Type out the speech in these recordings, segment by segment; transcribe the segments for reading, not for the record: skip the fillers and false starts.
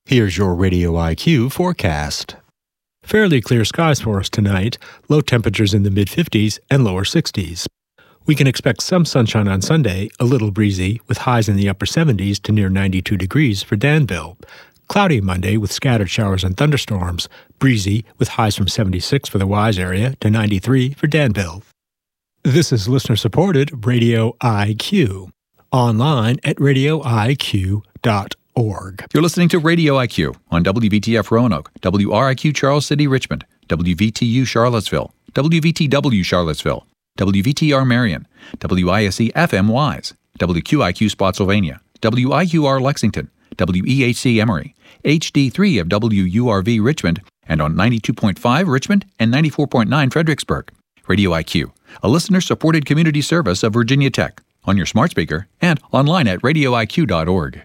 Here's your Radio IQ forecast. Fairly clear skies for us tonight, low temperatures in the mid-50s and lower 60s. We can expect some sunshine on Sunday, a little breezy, with highs in the upper 70s to near 92 degrees for Danville. Cloudy Monday with scattered showers and thunderstorms, breezy with highs from 76 for the Wise area to 93 for Danville. This is listener-supported Radio IQ, online at radioiq.org. You're listening to Radio IQ on WVTF Roanoke, WRIQ Charles City Richmond, WVTU Charlottesville, WVTW Charlottesville, WVTR Marion, WISE FM Wise, WQIQ Spotsylvania, WIUR Lexington, WEHC Emory, HD3 of WURV Richmond, and on 92.5 Richmond and 94.9 Fredericksburg. Radio IQ, a listener-supported community service of Virginia Tech, on your smart speaker and online at radioiq.org.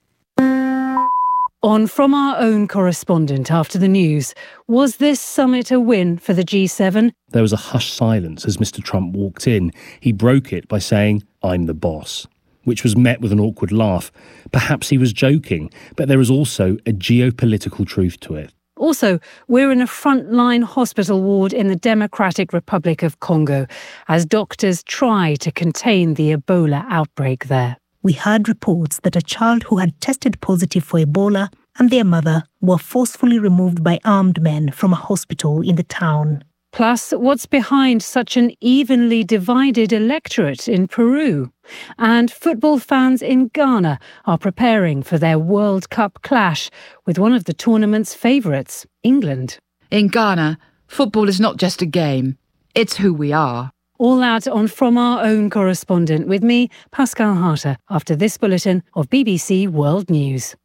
On From Our Own correspondent after the news, was this summit a win for the G7? There was a hushed silence as Mr. Trump walked in. He broke it by saying, "I'm the boss," which was met with an awkward laugh. Perhaps he was joking, but there is also a geopolitical truth to it. Also, we're in a frontline hospital ward in the Democratic Republic of Congo as doctors try to contain the Ebola outbreak there. We heard reports that a child who had tested positive for Ebola and their mother were forcefully removed by armed men from a hospital in the town. Plus, what's behind such an evenly divided electorate in Peru? And football fans in Ghana are preparing for their World Cup clash with one of the tournament's favourites, England. In Ghana, football is not just a game, it's who we are. All that on From Our Own correspondent with me, Pascal Harter, after this bulletin of BBC World News.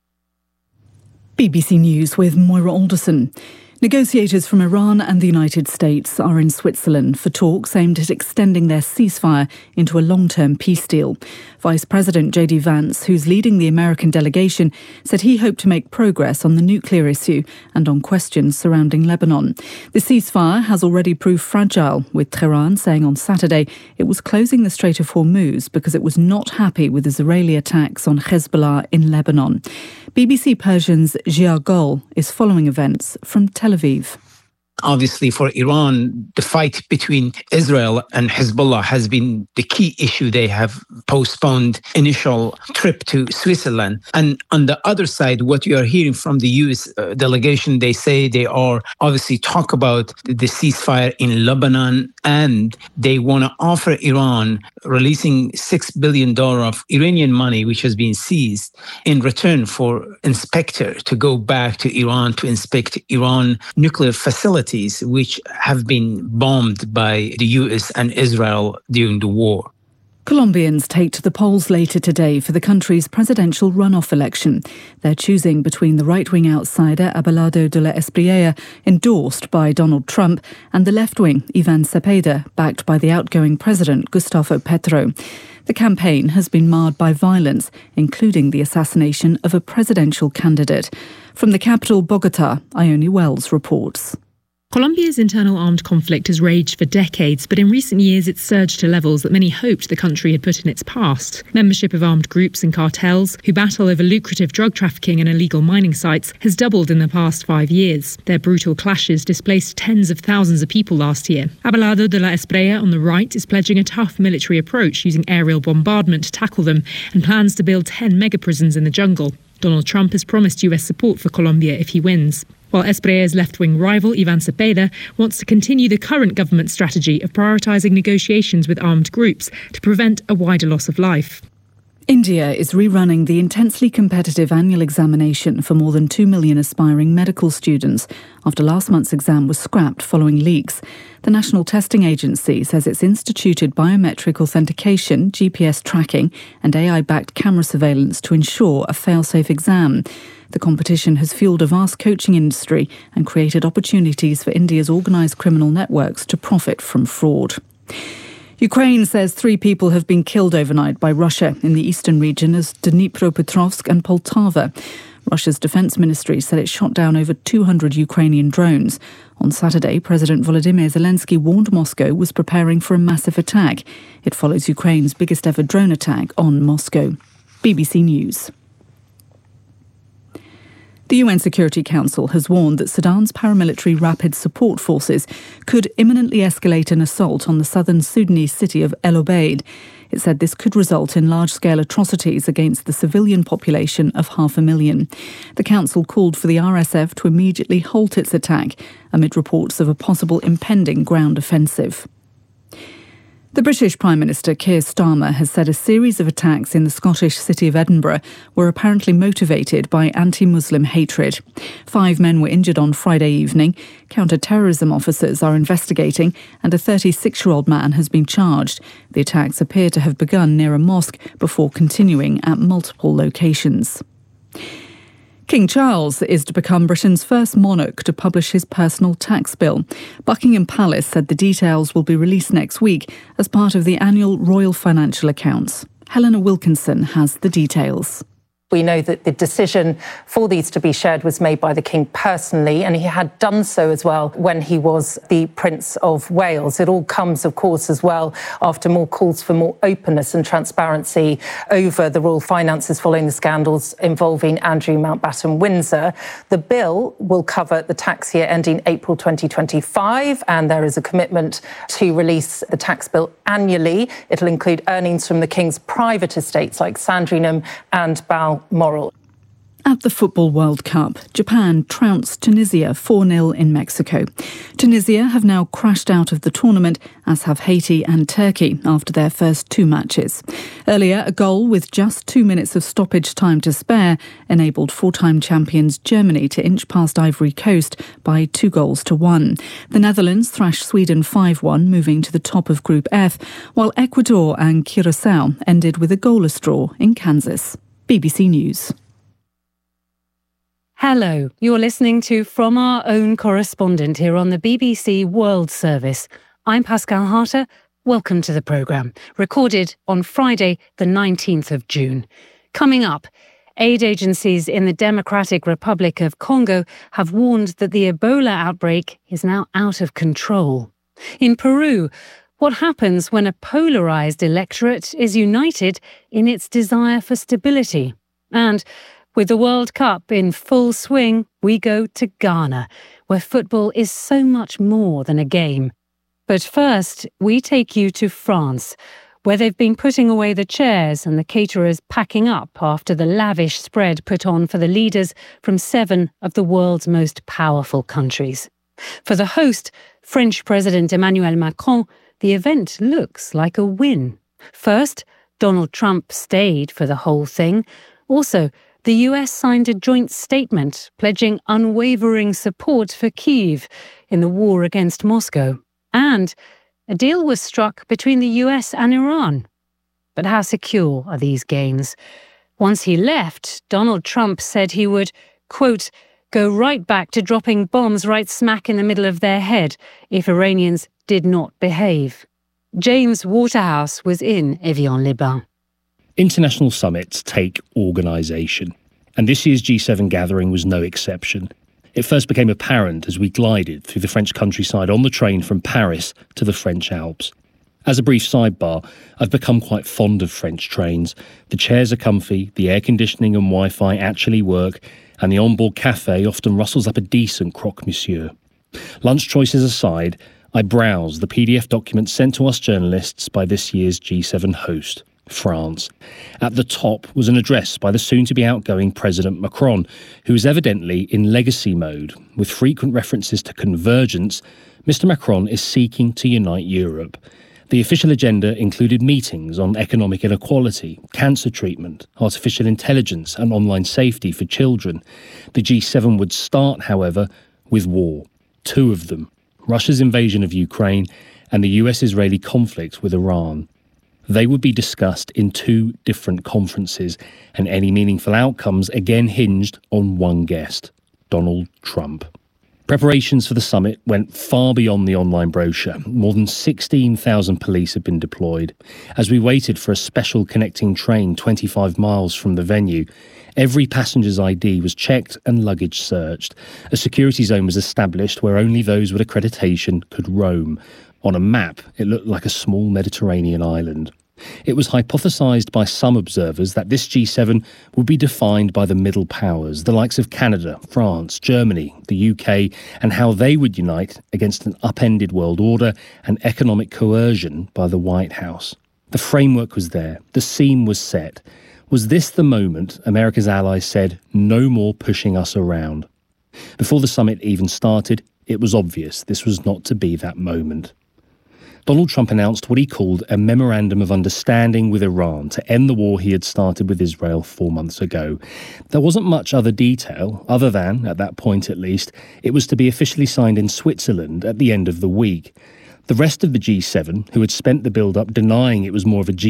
BBC News with Moira Alderson. Negotiators from Iran and the United States are in Switzerland for talks aimed at extending their ceasefire into a long-term peace deal. Vice President J.D. Vance, who's leading the American delegation, said he hoped to make progress on the nuclear issue and on questions surrounding Lebanon. The ceasefire has already proved fragile, with Tehran saying on Saturday it was closing the Strait of Hormuz because it was not happy with Israeli attacks on Hezbollah in Lebanon. BBC Persian's Jia Gol is following events from Tel Aviv. Obviously, for Iran, the fight between Israel and Hezbollah has been the key issue. They have postponed initial trip to Switzerland. And on the other side, what you are hearing from the U.S. delegation, they say they are obviously talk about the ceasefire in Lebanon, and they want to offer Iran releasing $6 billion of Iranian money, which has been seized, in return for inspector to go back to Iran to inspect Iran nuclear facilities, which have been bombed by the US and Israel during the war. Colombians take to the polls later today for the country's presidential runoff election. They're choosing between the right-wing outsider Abelardo de la Espriella, endorsed by Donald Trump, and the left-wing Ivan Cepeda, backed by the outgoing president Gustavo Petro. The campaign has been marred by violence, including the assassination of a presidential candidate. From the capital, Bogota, Ione Wells reports. Colombia's internal armed conflict has raged for decades, but in recent years it's surged to levels that many hoped the country had put in its past. Membership of armed groups and cartels, who battle over lucrative drug trafficking and illegal mining sites, has doubled in the past 5 years. Their brutal clashes displaced tens of thousands of people last year. Abelardo de la Espriella on the right is pledging a tough military approach using aerial bombardment to tackle them and plans to build 10 mega-prisons in the jungle. Donald Trump has promised US support for Colombia if he wins. While Espriella's left-wing rival, Ivan Cepeda, wants to continue the current government strategy of prioritising negotiations with armed groups to prevent a wider loss of life. India is rerunning the intensely competitive annual examination for more than 2 million aspiring medical students after last month's exam was scrapped following leaks. The National Testing Agency says it's instituted biometric authentication, GPS tracking and AI-backed camera surveillance to ensure a fail-safe exam. The competition has fuelled a vast coaching industry and created opportunities for India's organised criminal networks to profit from fraud. Ukraine says 3 people have been killed overnight by Russia in the eastern region of Dnipropetrovsk and Poltava. Russia's defence ministry said it shot down over 200 Ukrainian drones. On Saturday, President Volodymyr Zelensky warned Moscow was preparing for a massive attack. It follows Ukraine's biggest ever drone attack on Moscow. BBC News. The UN Security Council has warned that Sudan's paramilitary rapid support forces could imminently escalate an assault on the southern Sudanese city of El Obeid. It said this could result in large-scale atrocities against the civilian population of 500,000. The council called for the RSF to immediately halt its attack amid reports of a possible impending ground offensive. The British Prime Minister Keir Starmer has said a series of attacks in the Scottish city of Edinburgh were apparently motivated by anti-Muslim hatred. 5 men were injured on Friday evening. Counter-terrorism officers are investigating and a 36-year-old man has been charged. The attacks appear to have begun near a mosque before continuing at multiple locations. King Charles is to become Britain's first monarch to publish his personal tax bill. Buckingham Palace said the details will be released next week as part of the annual Royal Financial Accounts. Helena Wilkinson has the details. We know that the decision for these to be shared was made by the King personally, and he had done so as well when he was the Prince of Wales. It all comes, of course, as well after more calls for more openness and transparency over the royal finances following the scandals involving Andrew Mountbatten Windsor. The bill will cover the tax year ending April 2025, and there is a commitment to release the tax bill annually. It'll include earnings from the King's private estates like Sandringham and Balmoral. At the Football World Cup, Japan trounced Tunisia 4-0 in Mexico. Tunisia have now crashed out of the tournament, as have Haiti and Turkey after their first 2 matches. Earlier, a goal with just 2 minutes of stoppage time to spare enabled 4-time champions Germany to inch past Ivory Coast by 2-1. The Netherlands thrashed Sweden 5-1, moving to the top of Group F, while Ecuador and Curaçao ended with a goalless draw in Kansas. BBC News. Hello, you're listening to From Our Own Correspondent here on the BBC World Service. I'm Pascal Harter. Welcome to the programme, recorded on Friday, the 19th of June. Coming up, aid agencies in the Democratic Republic of Congo have warned that the Ebola outbreak is now out of control. In Peru, what happens when a polarised electorate is united in its desire for stability? And with the World Cup in full swing, we go to Ghana, where football is so much more than a game. But first, we take you to France, where they've been putting away the chairs and the caterers packing up after the lavish spread put on for the leaders from 7 of the world's most powerful countries. For the host, French President Emmanuel Macron, the event looks like a win. First, Donald Trump stayed for the whole thing. Also, the US signed a joint statement pledging unwavering support for Kyiv in the war against Moscow. And a deal was struck between the US and Iran. But how secure are these gains? Once he left, Donald Trump said he would, quote, go right back to dropping bombs right smack in the middle of their head if Iranians did not behave. James Waterhouse was in Evian-les-Bains. International summits take organisation, and this year's G7 gathering was no exception. It first became apparent as we glided through the French countryside on the train from Paris to the French Alps. As a brief sidebar, I've become quite fond of French trains. The chairs are comfy, the air conditioning and Wi-Fi actually work, and the onboard cafe often rustles up a decent croque-monsieur. Lunch choices aside, I browsed the PDF document sent to us journalists by this year's G7 host, France. At the top was an address by the soon-to-be outgoing President Macron, who is evidently in legacy mode. With frequent references to convergence, Mr. Macron is seeking to unite Europe. The official agenda included meetings on economic inequality, cancer treatment, artificial intelligence and online safety for children. The G7 would start, however, with war. 2 of them, Russia's invasion of Ukraine and the US-Israeli conflict with Iran. They would be discussed in 2 different conferences, and any meaningful outcomes again hinged on one guest, Donald Trump. Preparations for the summit went far beyond the online brochure. More than 16,000 police had been deployed. As we waited for a special connecting train 25 miles from the venue, every passenger's ID was checked and luggage searched. A security zone was established where only those with accreditation could roam. On a map, it looked like a small Mediterranean island. It was hypothesised by some observers that this G7 would be defined by the middle powers, the likes of Canada, France, Germany, the UK, and how they would unite against an upended world order and economic coercion by the White House. The framework was there, the scene was set. Was this the moment America's allies said, no more pushing us around? Before the summit even started, it was obvious this was not to be that moment. Donald Trump announced what he called a memorandum of understanding with Iran to end the war he had started with Israel 4 months ago. There wasn't much other detail, other than, at that point at least, it was to be officially signed in Switzerland at the end of the week. The rest of the G7, who had spent the build-up denying it was more of a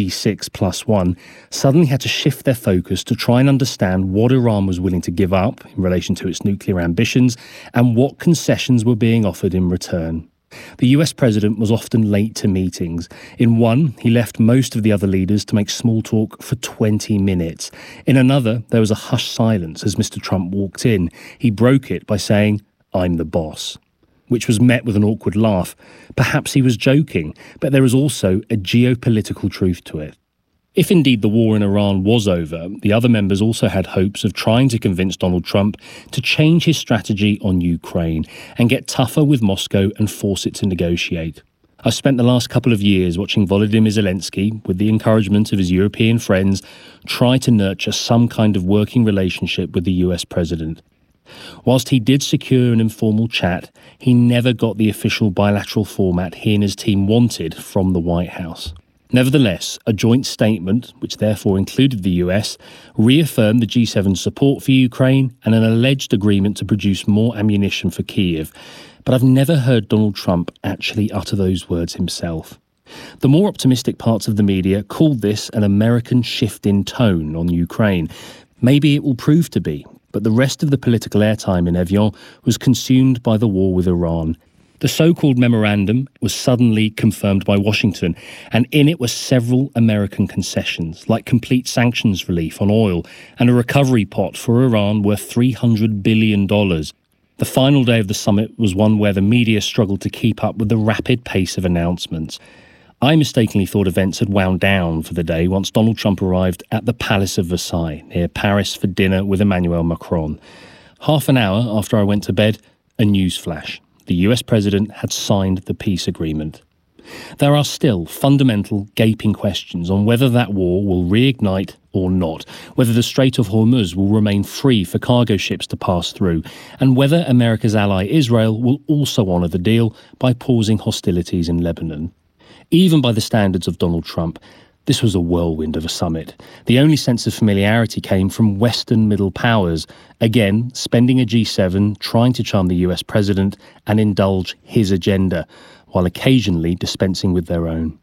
G6+1, suddenly had to shift their focus to try and understand what Iran was willing to give up in relation to its nuclear ambitions and what concessions were being offered in return. The US president was often late to meetings. In one, he left most of the other leaders to make small talk for 20 minutes. In another, there was a hushed silence as Mr. Trump walked in. He broke it by saying, "I'm the boss," which was met with an awkward laugh. Perhaps he was joking, but there is also a geopolitical truth to it. If indeed the war in Iran was over, the other members also had hopes of trying to convince Donald Trump to change his strategy on Ukraine and get tougher with Moscow and force it to negotiate. I've spent the last couple of years watching Volodymyr Zelensky, with the encouragement of his European friends, try to nurture some kind of working relationship with the US president. Whilst he did secure an informal chat, he never got the official bilateral format he and his team wanted from the White House. Nevertheless, a joint statement, which therefore included the US, reaffirmed the G7's support for Ukraine and an alleged agreement to produce more ammunition for Kyiv. But I've never heard Donald Trump actually utter those words himself. The more optimistic parts of the media called this an American shift in tone on Ukraine. Maybe it will prove to be, but the rest of the political airtime in Evian was consumed by the war with Iran. The so-called memorandum was suddenly confirmed by Washington, and in it were several American concessions, like complete sanctions relief on oil and a recovery pot for Iran worth $300 billion. The final day of the summit was one where the media struggled to keep up with the rapid pace of announcements. I mistakenly thought events had wound down for the day once Donald Trump arrived at the Palace of Versailles, near Paris, for dinner with Emmanuel Macron. Half an hour after I went to bed, a news flash. The US president had signed the peace agreement. There are still fundamental, gaping questions on whether that war will reignite or not, whether the Strait of Hormuz will remain free for cargo ships to pass through, and whether America's ally Israel will also honour the deal by pausing hostilities in Lebanon. Even by the standards of Donald Trump, this was a whirlwind of a summit. The only sense of familiarity came from Western middle powers, again spending a G7 trying to charm the US president and indulge his agenda, while occasionally dispensing with their own.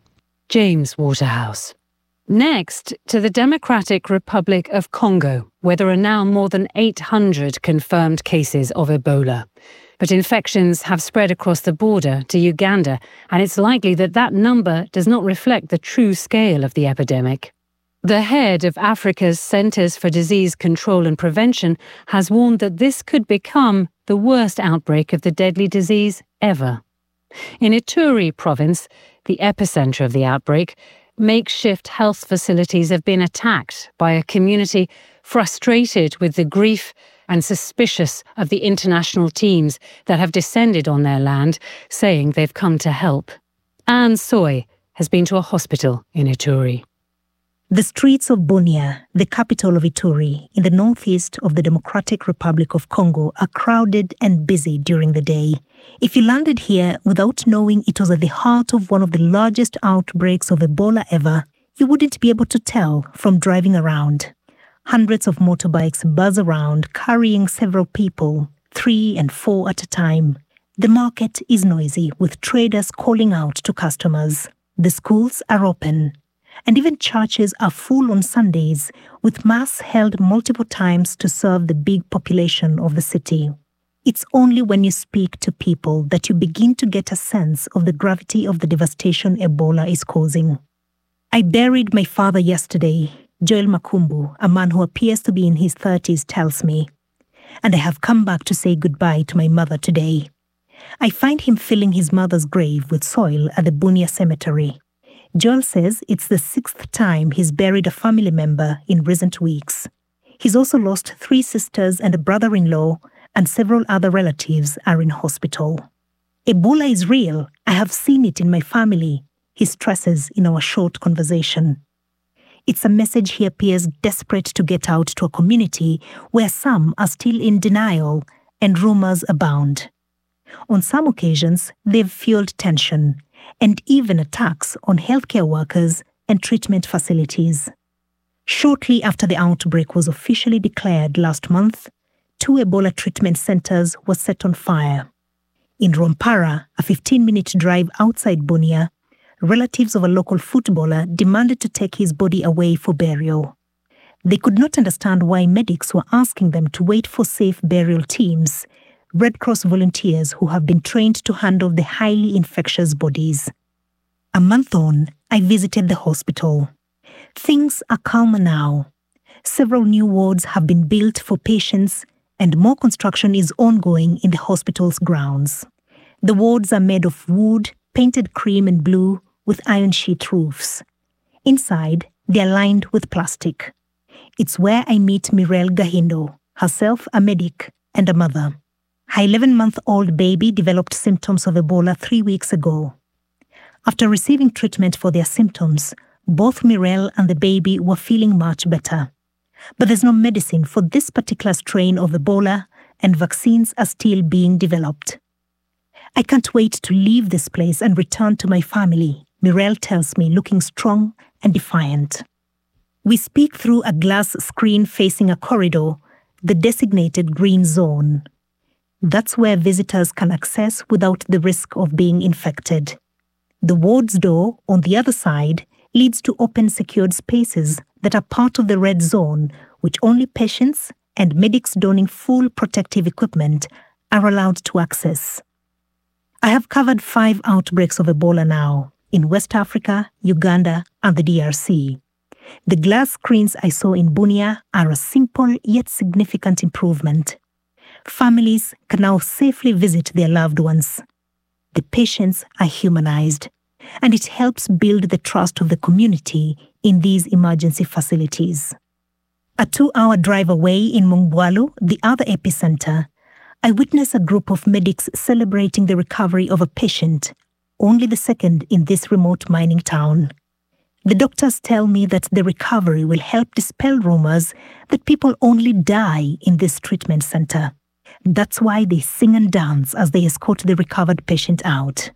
James Waterhouse. Next, to the Democratic Republic of Congo, where there are now more than 800 confirmed cases of Ebola. But infections have spread across the border to Uganda, and it's likely that that number does not reflect the true scale of the epidemic. The head of Africa's Centers for Disease Control and Prevention has warned that this could become the worst outbreak of the deadly disease ever. In Ituri province, the epicenter of the outbreak, makeshift health facilities have been attacked by a community frustrated with the grief and suspicious of the international teams that have descended on their land, saying they've come to help. Anne Soy has been to a hospital in Ituri. The streets of Bunia, the capital of Ituri, in the northeast of the Democratic Republic of Congo, are crowded and busy during the day. If you landed here without knowing it was at the heart of one of the largest outbreaks of Ebola ever, you wouldn't be able to tell from driving around. Hundreds of motorbikes buzz around, carrying several people, 3 and 4 at a time. The market is noisy, with traders calling out to customers. The schools are open. And even churches are full on Sundays, with Mass held multiple times to serve the big population of the city. It's only when you speak to people that you begin to get a sense of the gravity of the devastation Ebola is causing. I buried my father yesterday, Joel Makumbu, a man who appears to be in his 30s, tells me. And I have come back to say goodbye to my mother today. I find him filling his mother's grave with soil at the Bunia cemetery. Joel says it's the 6th time he's buried a family member in recent weeks. He's also lost 3 sisters and a brother-in-law, and several other relatives are in hospital. Ebola is real. I have seen it in my family, he stresses in our short conversation. It's a message he appears desperate to get out to a community where some are still in denial and rumors abound. On some occasions, they've fueled tension and even attacks on healthcare workers and treatment facilities. Shortly after the outbreak was officially declared last month, 2 Ebola treatment centers were set on fire. In Rwampara, a 15-minute drive outside Bunia, relatives of a local footballer demanded to take his body away for burial. They could not understand why medics were asking them to wait for safe burial teams, Red Cross volunteers who have been trained to handle the highly infectious bodies. A month on, I visited the hospital. Things are calmer now. Several new wards have been built for patients, and more construction is ongoing in the hospital's grounds. The wards are made of wood, painted cream and blue, with iron sheet roofs. Inside, they are lined with plastic. It's where I meet Mirelle Gahindo, herself a medic and a mother. Her 11-month-old baby developed symptoms of Ebola 3 weeks ago. After receiving treatment for their symptoms, both Mirelle and the baby were feeling much better. But there's no medicine for this particular strain of Ebola, and vaccines are still being developed. I can't wait to leave this place and return to my family, Mirelle tells me, looking strong and defiant. We speak through a glass screen facing a corridor, the designated green zone. That's where visitors can access without the risk of being infected. The ward's door, on the other side, leads to open secured spaces that are part of the red zone, which only patients and medics donning full protective equipment are allowed to access. I have covered 5 outbreaks of Ebola now, in West Africa, Uganda, and the DRC. The glass screens I saw in Bunia are a simple yet significant improvement. Families can now safely visit their loved ones. The patients are humanized, and it helps build the trust of the community in these emergency facilities. A 2-hour drive away in Mongwalu, the other epicenter, I witness a group of medics celebrating the recovery of a patient, only the 2nd in this remote mining town. The doctors tell me that the recovery will help dispel rumors that people only die in this treatment center. That's why they sing and dance as they escort the recovered patient out.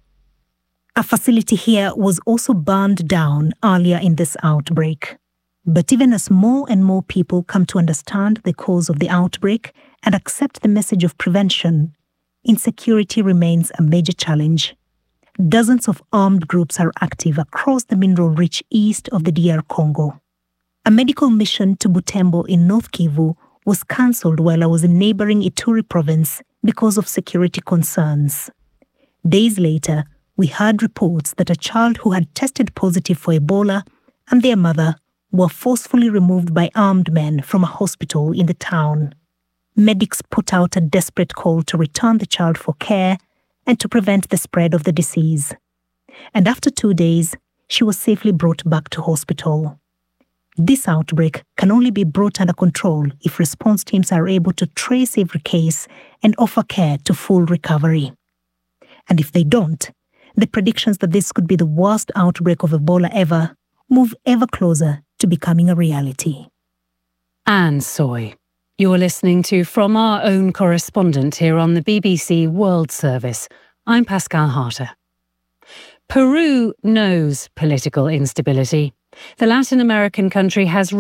A facility here was also burned down earlier in this outbreak. But even as more and more people come to understand the cause of the outbreak and accept the message of prevention, insecurity remains a major challenge. Dozens of armed groups are active across the mineral-rich east of the DR Congo. A medical mission to Butembo in North Kivu was cancelled while I was in neighboring Ituri province because of security concerns. Days later, we heard reports that a child who had tested positive for Ebola and their mother were forcefully removed by armed men from a hospital in the town. Medics put out a desperate call to return the child for care and to prevent the spread of the disease. And after 2 days, she was safely brought back to hospital. This outbreak can only be brought under control if response teams are able to trace every case and offer care to full recovery. And if they don't, the predictions that this could be the worst outbreak of Ebola ever move ever closer to becoming a reality. Anne Soy. You're listening to From Our Own Correspondent here on the BBC World Service. I'm Pascal Harter. Peru knows political instability. The Latin American country has